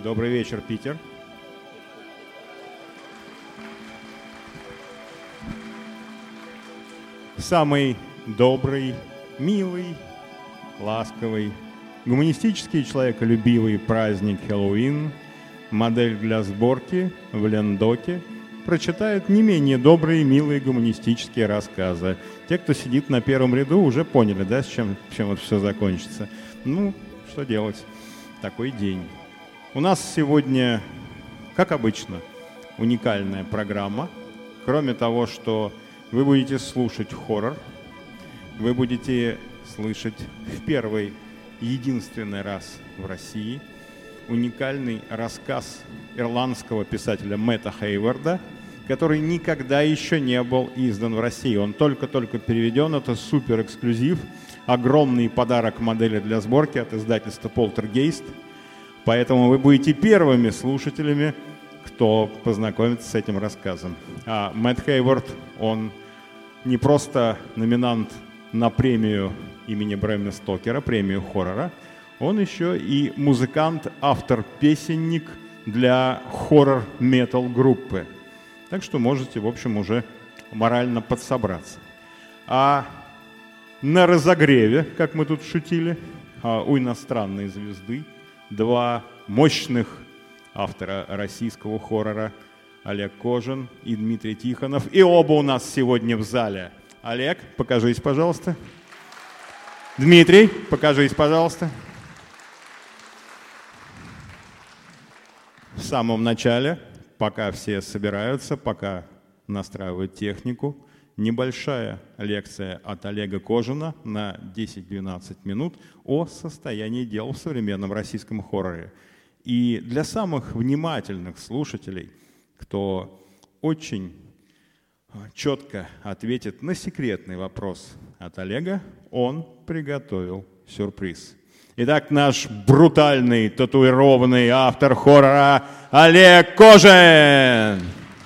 Добрый вечер, Питер. Самый добрый, милый, ласковый, гуманистический, человеколюбивый праздник Хэллоуин, модель для сборки в Лендоке, прочитают не менее добрые, милые гуманистические рассказы. Те, кто сидит на первом ряду, уже поняли, да, чем это все закончится. Ну, что делать? Такой день. У нас сегодня, как обычно, уникальная программа. Кроме того, что вы будете слушать хоррор, вы будете слышать в первый, единственный раз в России уникальный рассказ ирландского писателя Мэтта Хейварда, который никогда еще не был издан в России. Он только-только переведен, это супер-эксклюзив, огромный подарок модели для сборки от издательства «Полтергейст». Поэтому вы будете первыми слушателями, кто познакомится с этим рассказом. А Мэтт Хейвард, он не просто номинант на премию имени Брэма Стокера, премию хоррора, он еще и музыкант, автор-песенник для хоррор-метал группы. Так что можете, в общем, уже морально подсобраться. А на разогреве, как мы тут шутили, у иностранной звезды два мощных автора российского хоррора Олег Кожин и Дмитрий Тихонов. И оба у нас сегодня в зале. Олег, покажись, пожалуйста. Дмитрий, покажись, пожалуйста. В самом начале, пока все собираются, пока настраивают технику, небольшая лекция от Олега Кожина на 10-12 минут о состоянии дел в современном российском хорроре. И для самых внимательных слушателей, кто очень четко ответит на секретный вопрос от Олега, он приготовил сюрприз. Итак, наш брутальный, татуированный автор хоррора Олег Кожин.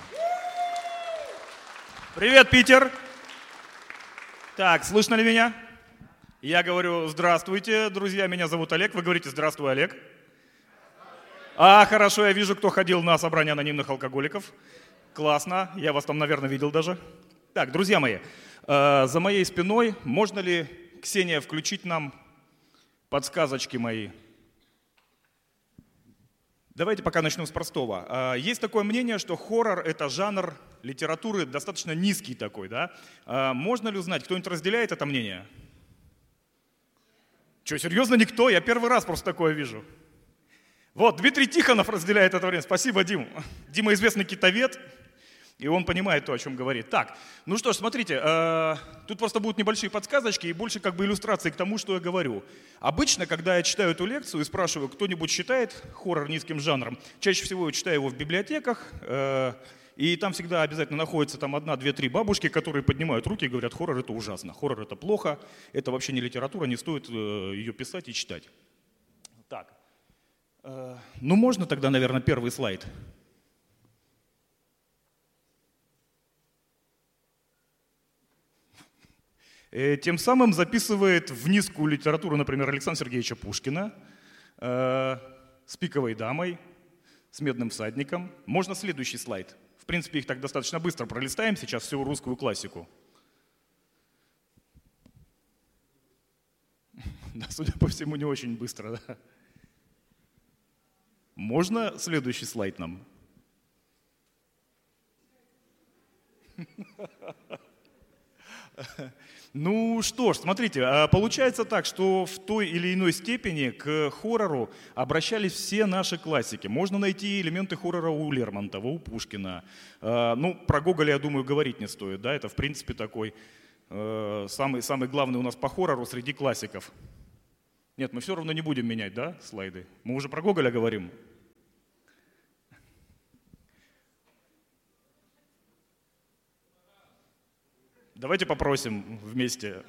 Привет, Питер. Так, слышно ли меня? Я говорю: здравствуйте, друзья, меня зовут Олег. Вы говорите: здравствуй, Олег. Хорошо, я вижу, кто ходил на собрание анонимных алкоголиков. Классно, я вас там, наверное, видел даже. Так, друзья мои, за моей спиной можно ли, Ксения, включить нам подсказочки мои? Давайте пока начнем с простого. Есть такое мнение, что хоррор — это жанр литературы достаточно низкий такой, да? Можно ли узнать, кто-нибудь разделяет это мнение? Что, серьезно, никто? Я первый раз просто такое вижу. Вот, Дмитрий Тихонов разделяет это время. Спасибо, Дим. Дима известный китовед, и он понимает то, о чем говорит. Так, ну что ж, смотрите, тут просто будут небольшие подсказочки и больше как бы иллюстрации к тому, что я говорю. Обычно, когда я читаю эту лекцию и спрашиваю, кто-нибудь считает хоррор низким жанром, чаще всего я читаю его в библиотеках, и там всегда обязательно находится там 1, 2, 3 бабушки, которые поднимают руки и говорят: хоррор — это ужасно, хоррор — это плохо, это вообще не литература, не стоит ее писать и читать. Так. Ну, можно тогда, наверное, первый слайд? Тем самым записывает в низкую литературу, например, Александра Сергеевича Пушкина, с «Пиковой дамой», с «Медным всадником». Можно следующий слайд. В принципе, их так достаточно быстро пролистаем сейчас, всю русскую классику. Да, судя по всему, не очень быстро, да. Можно следующий слайд нам? Ну что ж, смотрите, получается так, что в той или иной степени к хоррору обращались все наши классики. Можно найти элементы хоррора у Лермонтова, у Пушкина. Ну, про Гоголя, я думаю, говорить не стоит, да, это в принципе такой самый главный у нас по хоррору среди классиков. Нет, мы все равно не будем менять, да, слайды? Мы уже про Гоголя говорим. Давайте попросим вместе.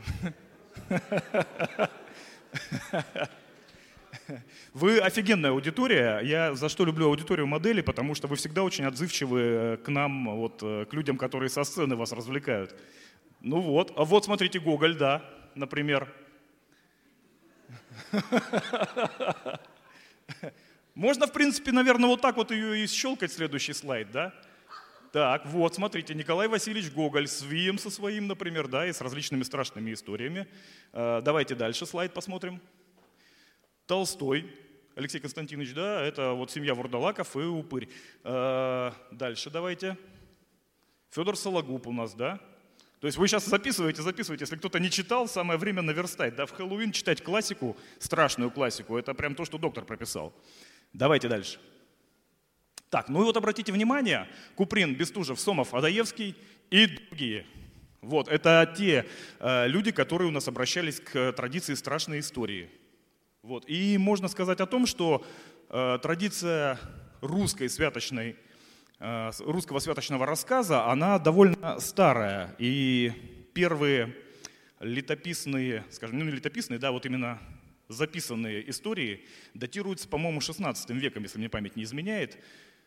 Вы офигенная аудитория. Я за что люблю аудиторию модели, потому что вы всегда очень отзывчивы к нам, вот, к людям, которые со сцены вас развлекают. Ну вот, а вот смотрите, Гоголь, да, например. Можно, в принципе, наверное, вот так вот ее и щелкать, следующий слайд, да? Так, вот, смотрите, Николай Васильевич Гоголь с Вием со своим, например, да, и с различными страшными историями. Давайте дальше слайд посмотрим. Толстой, Алексей Константинович, да, это вот семья Вурдалаков и Упырь. Дальше давайте. Федор Сологуб у нас, да. То есть вы сейчас записываете, если кто-то не читал, самое время наверстать. Да, в Хэллоуин читать классику, страшную классику, это прям то, что доктор прописал. Давайте дальше. Так, ну и вот обратите внимание, Куприн, Бестужев, Сомов, Адаевский и другие. Вот, это те люди, которые у нас обращались к традиции страшной истории. Вот, и можно сказать о том, что традиция русского святочного рассказа, она довольно старая. И первые летописные, скажем, ну не летописные, да, вот именно записанные истории датируются, по-моему, 16 веком, если мне память не изменяет.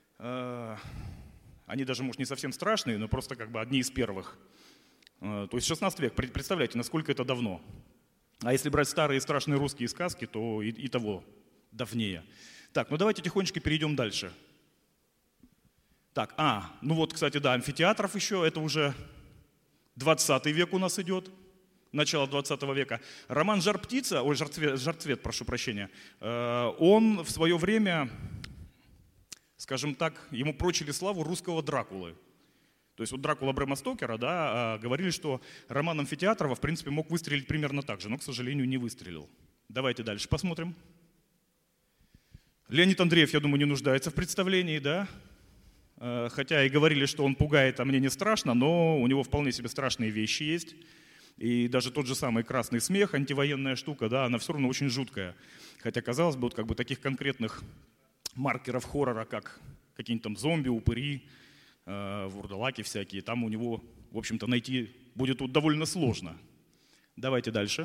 Они даже, может, не совсем страшные, но просто как бы одни из первых. То есть 16 век, представляете, насколько это давно. А если брать старые страшные русские сказки, то и того давнее. Так, ну давайте тихонечко перейдем дальше. Так, ну вот, кстати, да, амфитеатров еще, это уже 20 век у нас идет, начало 20 века. Роман «Жар-цвет», прошу прощения, он в свое время, скажем так, ему прочили славу русского Дракулы. То есть вот Дракула Брэма Стокера, да, говорили, что роман «Амфитеатрова» в принципе мог выстрелить примерно так же, но, к сожалению, не выстрелил. Давайте дальше посмотрим. Леонид Андреев, я думаю, не нуждается в представлении, да? Хотя и говорили, что он пугает, а мне не страшно, но у него вполне себе страшные вещи есть. И даже тот же самый «Красный смех», антивоенная штука, да, она все равно очень жуткая. Хотя, казалось бы, вот как бы таких конкретных маркеров хоррора, как какие-нибудь там зомби, упыри, вурдалаки всякие, там у него, в общем-то, найти будет тут довольно сложно. Давайте дальше.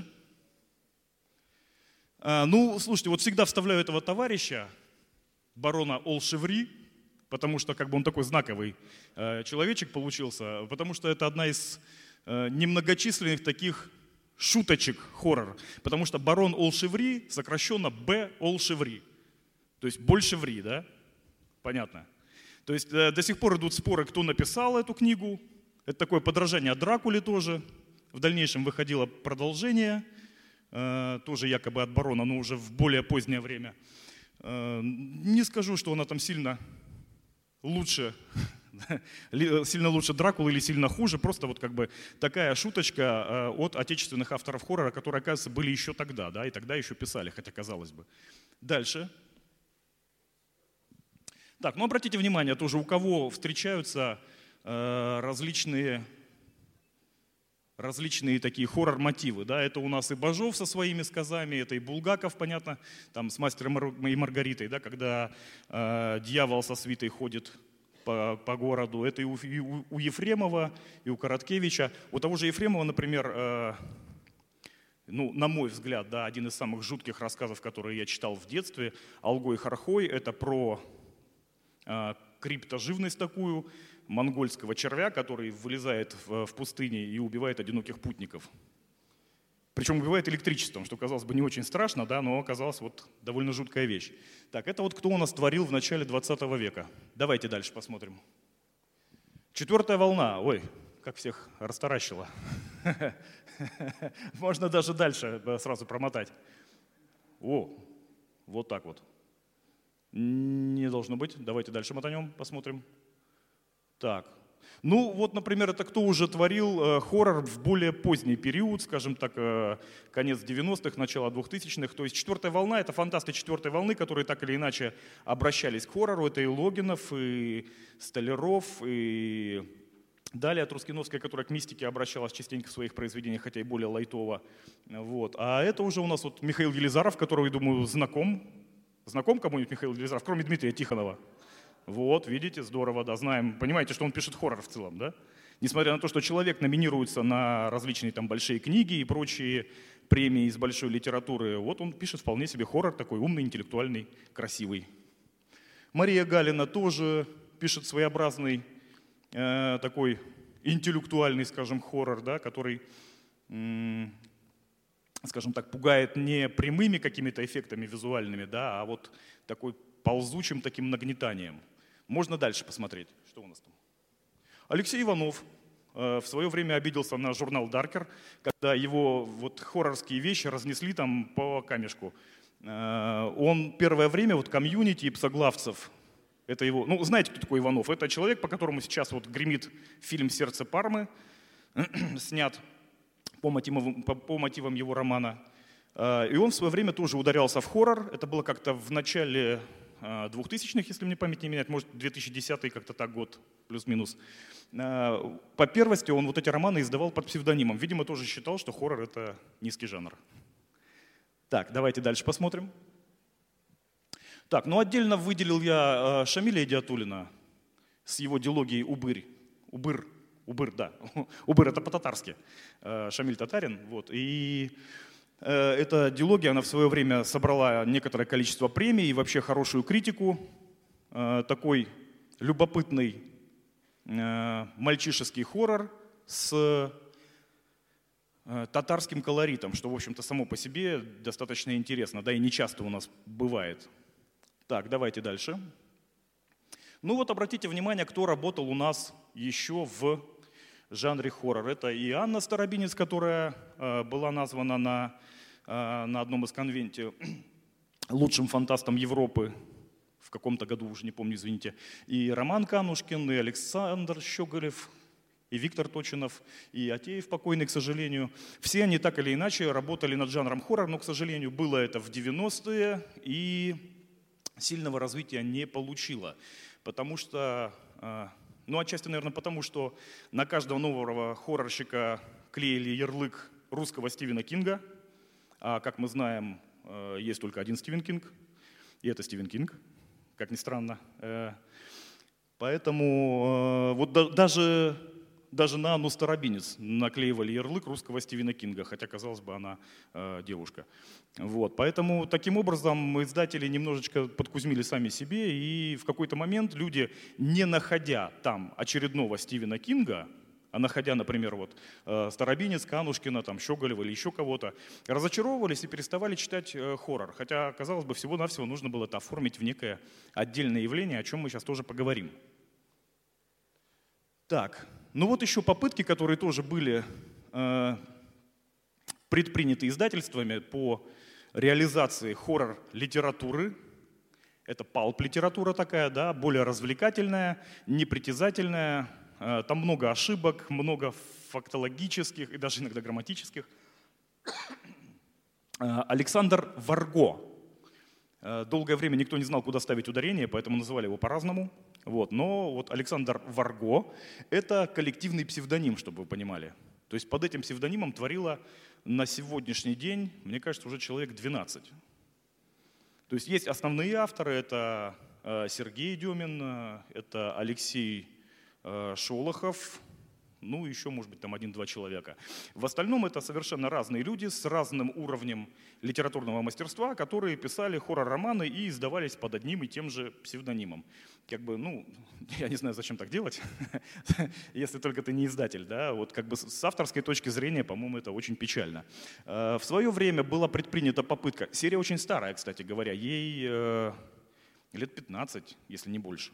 Ну, слушайте, вот всегда вставляю этого товарища, барона Олшеври, потому что как бы он такой знаковый человечек получился, потому что это одна из немногочисленных таких шуточек хоррор, потому что барон Олшеври сокращенно Б. Олшеври, то есть большеври, да? Понятно. То есть до сих пор идут споры, кто написал эту книгу. Это такое подражание Дракуле тоже. В дальнейшем выходило продолжение, тоже якобы от барона, но уже в более позднее время. Не скажу, что она там сильно лучше Дракулы или сильно хуже, просто вот как бы такая шуточка от отечественных авторов хоррора, которые, оказывается, были еще тогда, да, и тогда еще писали, хотя казалось бы. Дальше. Так, ну обратите внимание тоже, у кого встречаются различные такие хоррор-мотивы. Да? Это у нас и Бажов со своими сказами, это и Булгаков, понятно, там с «Мастером и Маргаритой», да, когда дьявол со свитой ходит по городу. Это и у Ефремова, и у Короткевича. У того же Ефремова, например, ну, на мой взгляд, да, один из самых жутких рассказов, которые я читал в детстве, «Алгой Хархой», это про криптоживность такую, монгольского червя, который вылезает в пустыне и убивает одиноких путников. Причем убивает электричеством, что, казалось бы, не очень страшно, да, но оказалось вот довольно жуткая вещь. Так, это вот кто у нас творил в начале 20 века. Давайте дальше посмотрим. 4-я волна. Ой, как всех растаращило. Можно даже дальше сразу промотать. О, вот так вот. Не должно быть. Давайте дальше мотанем, посмотрим. Так. Ну вот, например, это кто уже творил хоррор в более поздний период, скажем так, конец 90-х, начало 2000-х. То есть 4-я волна — это фантасты 4-й волны, которые так или иначе обращались к хоррору. Это и Логинов, и Столяров, и далее Трускиновская, которая к мистике обращалась частенько в своих произведениях, хотя и более лайтово. Вот. А это уже у нас вот Михаил Елизаров, которого, я думаю, знаком. Знаком кому-нибудь Михаил Елизаров, кроме Дмитрия Тихонова? Вот, видите, здорово, да, знаем. Понимаете, что он пишет хоррор в целом, да? Несмотря на то, что человек номинируется на различные там большие книги и прочие премии из большой литературы, вот он пишет вполне себе хоррор такой умный, интеллектуальный, красивый. Мария Галина тоже пишет своеобразный такой интеллектуальный, скажем, хоррор, да, который, скажем так, пугает не прямыми какими-то эффектами визуальными, да, а вот такой ползучим таким нагнетанием. Можно дальше посмотреть, что у нас там. Алексей Иванов в свое время обиделся на журнал «Даркер», когда его вот хоррорские вещи разнесли там по камешку. Он первое время вот комьюнити и псоглавцев, это его, ну знаете, кто такой Иванов? Это человек, по которому сейчас вот гремит фильм «Сердце Пармы», снят по мотивам его романа. И он в свое время тоже ударялся в хоррор. Это было как-то в начале 2000-х, если мне память не меняет, может 2010-й как-то так год, плюс-минус. По первости он вот эти романы издавал под псевдонимом. Видимо, тоже считал, что хоррор — это низкий жанр. Так, давайте дальше посмотрим. Так, ну отдельно выделил я Шамиля Идиатуллина с его дилогией «Убыр». Убыр, да. Убыр — это по-татарски. Шамиль татарин. Вот. И эта дилогия, она в свое время собрала некоторое количество премий и вообще хорошую критику. Такой любопытный мальчишеский хоррор с татарским колоритом, что, в общем-то, само по себе достаточно интересно, да и не часто у нас бывает. Так, давайте дальше. Ну вот обратите внимание, кто работал у нас еще в жанре хоррор. Это и Анна Старобинец, которая была названа на одном из конвенте лучшим фантастом Европы в каком-то году, уже не помню, извините. И Роман Канушкин, и Александр Щеголев, и Виктор Точинов, и Атеев покойный, к сожалению. Все они так или иначе работали над жанром хоррор, но, к сожалению, было это в 90-е, и сильного развития не получило. Потому что, ну, отчасти, наверное, потому что на каждого нового хоррорщика клеили ярлык русского Стивена Кинга. А, как мы знаем, есть только один Стивен Кинг, и это Стивен Кинг, как ни странно. Поэтому вот даже на Анну Старобинец наклеивали ярлык русского Стивена Кинга, хотя, казалось бы, она девушка. Вот. Поэтому таким образом издатели немножечко подкузмили сами себе, и в какой-то момент люди, не находя там очередного Стивена Кинга, а находя, например, вот Старобинец, Канушкина, там, Щеголева или еще кого-то, разочаровывались и переставали читать хоррор. Хотя, казалось бы, всего-навсего нужно было это оформить в некое отдельное явление, о чем мы сейчас тоже поговорим. Так, ну вот еще попытки, которые тоже были предприняты издательствами по реализации хоррор-литературы. Это палп-литература такая, да, более развлекательная, непритязательная. Там много ошибок, много фактологических и даже иногда грамматических. Александр Варго. Долгое время никто не знал, куда ставить ударение, поэтому называли его по-разному. Вот. Но вот Александр Варго — это коллективный псевдоним, чтобы вы понимали. То есть под этим псевдонимом творило на сегодняшний день, мне кажется, уже человек 12. То есть есть основные авторы, это Сергей Демин, это Алексей Шолохов, ну еще, может быть, там 1-2 человека. В остальном это совершенно разные люди с разным уровнем литературного мастерства, которые писали хоррор-романы и издавались под одним и тем же псевдонимом. Как бы, ну, я не знаю, зачем так делать, если только ты не издатель, да, вот как бы с авторской точки зрения, по-моему, это очень печально. В свое время была предпринята попытка, серия очень старая, кстати говоря, ей лет 15, если не больше.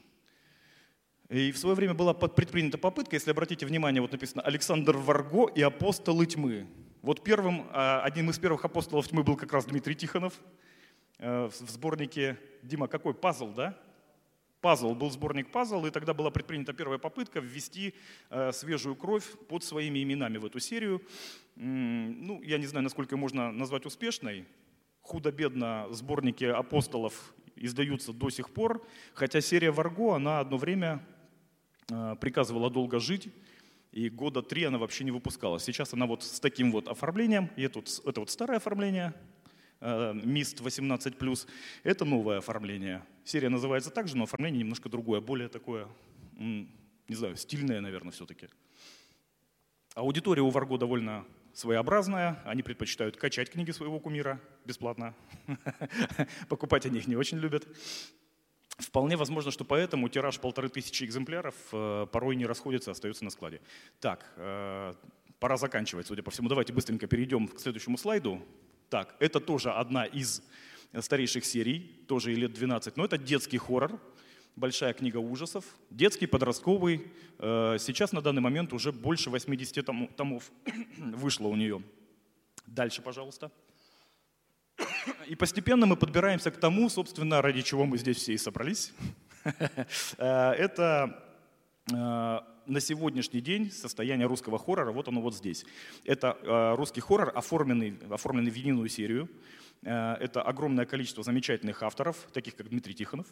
И в свое время была предпринята попытка, если обратите внимание, вот написано «Александр Варго и апостолы тьмы». Вот одним из первых апостолов тьмы был как раз Дмитрий Тихонов в сборнике, Дима, какой? «Пазл», да? «Пазл», был сборник «Пазл», и тогда была предпринята первая попытка ввести свежую кровь под своими именами в эту серию. Ну, я не знаю, насколько можно назвать успешной. Худо-бедно сборники апостолов издаются до сих пор, хотя серия Варго, она одно время приказывала долго жить, и 3 года она вообще не выпускалась. Сейчас она вот с таким вот оформлением, и это вот старое оформление, МИСТ 18+, это новое оформление. Серия называется так же, но оформление немножко другое, более такое, не знаю, стильное, наверное, все-таки. Аудитория у Варго довольно своеобразная, они предпочитают качать книги своего кумира бесплатно, покупать они их не очень любят. Вполне возможно, что поэтому тираж 1500 экземпляров порой не расходится, остается на складе. Так, пора заканчивать, судя по всему. Давайте быстренько перейдем к следующему слайду. Так, это тоже одна из старейших серий, тоже и лет 12, но это детский хоррор, большая книга ужасов, детский, подростковый. Сейчас на данный момент уже больше 80 томов вышло у нее. Дальше, пожалуйста. И постепенно мы подбираемся к тому, собственно, ради чего мы здесь все и собрались. Это на сегодняшний день состояние русского хоррора, вот оно вот здесь. Это русский хоррор, оформленный в единую серию. Это огромное количество замечательных авторов, таких как Дмитрий Тихонов.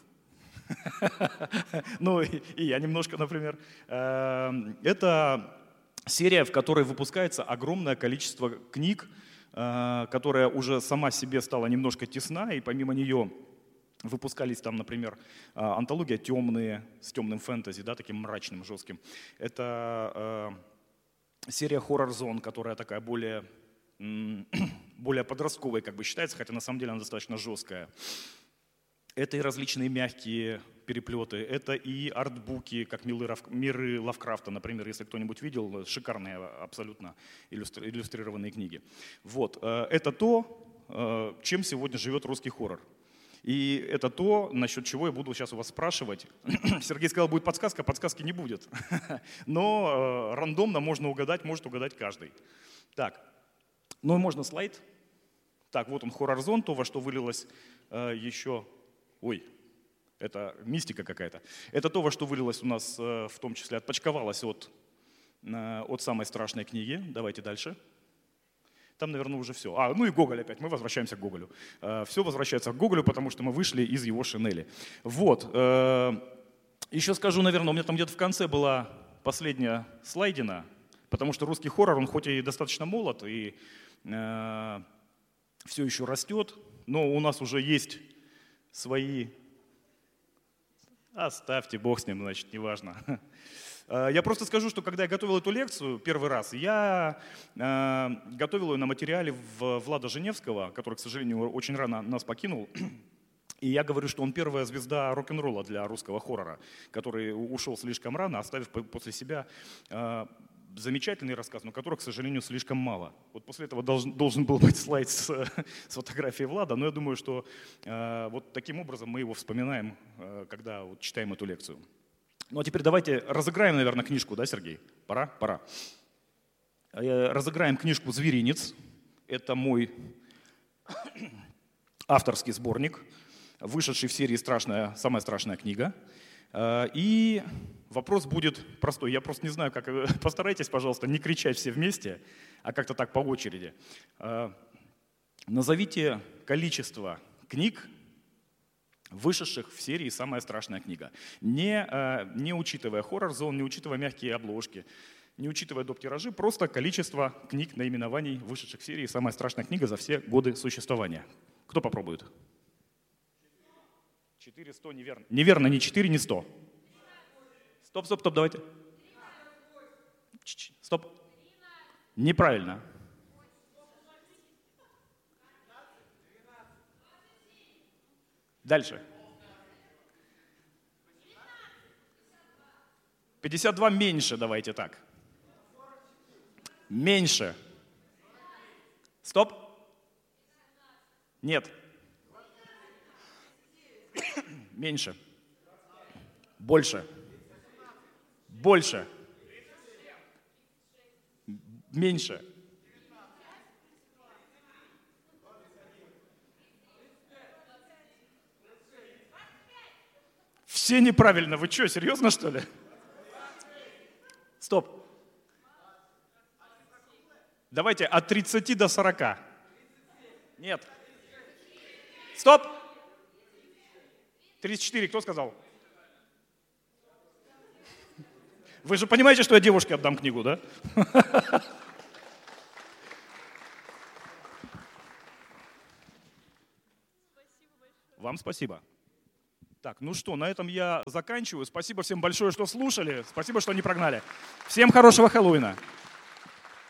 Ну и я немножко, например. Это серия, в которой выпускается огромное количество книг, которая уже сама себе стала немножко тесна, и помимо нее выпускались там, например, антология «Темные», с темным фэнтези, да, таким мрачным, жестким. Это серия «Хоррор Зон», которая такая более подростковая, как бы считается, хотя на самом деле она достаточно жесткая. Это и различные мягкие переплеты, это и артбуки, как «Миры Лавкрафта», например, если кто-нибудь видел, шикарные абсолютно иллюстрированные книги. Вот, это то, чем сегодня живет русский хоррор. И это то, насчет чего я буду сейчас у вас спрашивать. Сергей сказал, будет подсказка, подсказки не будет. Но рандомно можно угадать, может угадать каждый. Так, ну и можно слайд. Так, вот он, хоррор зон, то, во что вылилось еще... Ой, это мистика какая-то. Это то, во что вылилось у нас, в том числе, отпочковалось от самой страшной книги. Давайте дальше. Там, наверное, уже все. Ну и Гоголь опять. Мы возвращаемся к Гоголю. Все возвращается к Гоголю, потому что мы вышли из его шинели. Вот. Еще скажу, наверное, у меня там где-то в конце была последняя слайдина, потому что русский хоррор, он хоть и достаточно молод, и все еще растет, но у нас уже есть свои... Оставьте, бог с ним, значит, неважно. Я просто скажу, что когда я готовил эту лекцию первый раз, я готовил ее на материале Влада Женевского, который, к сожалению, очень рано нас покинул. И я говорю, что он первая звезда рок-н-ролла для русского хоррора, который ушел слишком рано, оставив после себя замечательный рассказ, но которых, к сожалению, слишком мало. Вот после этого должен был быть слайд с фотографией Влада, но я думаю, что вот таким образом мы его вспоминаем, когда вот читаем эту лекцию. Ну а теперь давайте разыграем, наверное, книжку, да, Сергей? Пора? Пора. Разыграем книжку «Зверинец». Это мой авторский сборник, вышедший в серии «Самая страшная книга». И вопрос будет простой. Я просто не знаю, как... Постарайтесь, пожалуйста, не кричать все вместе, а как-то так по очереди. Назовите количество книг, вышедших в серии «Самая страшная книга». Не учитывая хоррор-зон, не учитывая мягкие обложки, не учитывая доп. Тиражи, просто количество книг, наименований, вышедших в серии «Самая страшная книга» за все годы существования. Кто попробует? 400 неверно. Неверно, не 4, не 100. Стоп, давайте. Стоп. Неправильно. Дальше. 52 меньше, давайте так. Меньше. Стоп. Нет. Меньше. Больше. Больше. Меньше. Все неправильно. Вы что, серьезно, что ли? Стоп. Давайте от 30 до 40. Нет. Стоп. 34, кто сказал? Вы же понимаете, что я девушке отдам книгу, да? Вам спасибо. Так, ну что, на этом я заканчиваю. Спасибо всем большое, что слушали. Спасибо, что не прогнали. Всем хорошего Хэллоуина.